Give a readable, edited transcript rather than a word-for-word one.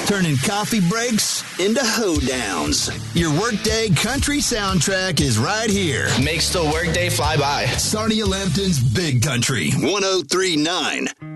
turning coffee breaks into hoedowns. Your workday country soundtrack is right here. Makes the workday fly by. Sarnia Lambton's Big Country 103.9.